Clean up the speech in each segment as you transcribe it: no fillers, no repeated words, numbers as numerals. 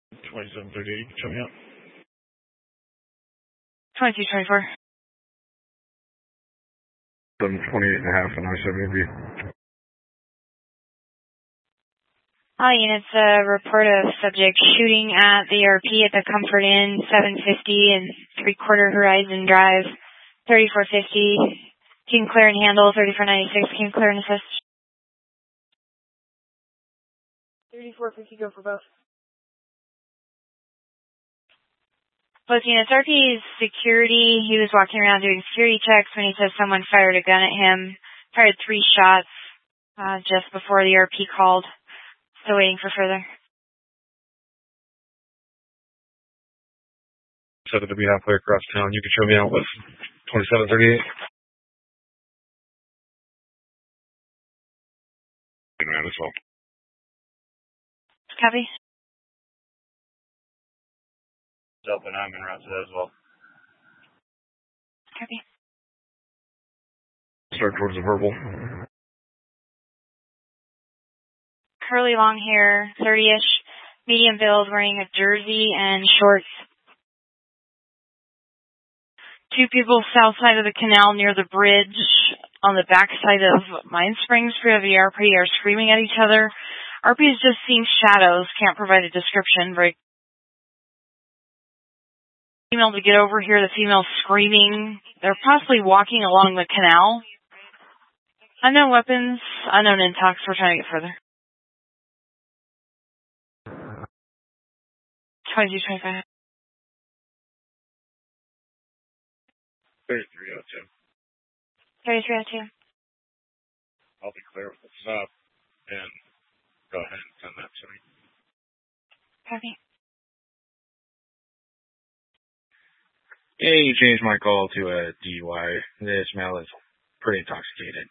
2738, show me up. 2224. 728.5 and I-70B. All units, report of subject shooting at the RP at the Comfort Inn, 750 and 3/4 Horizon Drive, 3450. Team clear and handle, 3496. Team clear and assist. 3450, go for both. Both units, RP's security. He was walking around doing security checks when he says someone fired a gun at him. Fired 3 shots just before the RP called. Still waiting for further. Set it to be halfway across town. You can show me out with 2738. Around as well. Copy. Delta and I'm en route to that as well. Copy. Start towards the verbal. Curly long hair, 30-ish, medium build, wearing a jersey and shorts. 2 people south side of the canal near the bridge. On the back side of Mine Springs, 3 of the RP are screaming at each other. RP is just seeing shadows, can't provide a description. Very female to get over here, the female screaming. They're possibly walking along the canal. Unknown weapons, unknown intox, we're trying to get further. 2225. 3302. 3302. I'll be clear with the sub and go ahead and send that to me. Copy. Yeah, you changed my call to a DUI. This male is pretty intoxicated.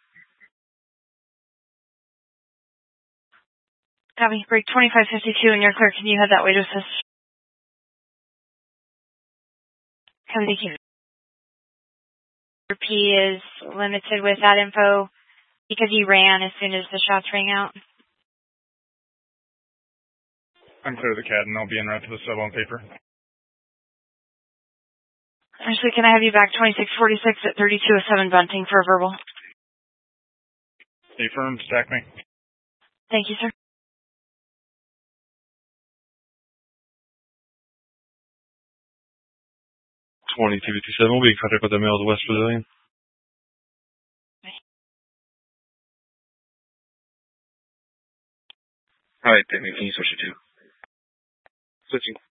Copy. Break 2552 and you're clear. Can you head that way to assist? Copy, thank you. RP is limited with that info because he ran as soon as the shots rang out. I'm clear of the CAD and I'll be en route to the sub on paper. Actually, can I have you back 2646 at 3207 Bunting for a verbal? Stay firm, stack me. Thank you, sir. 2257 will be in contact with the male of the West Pavilion. Alright, Pittman, can you switch it to? Switching.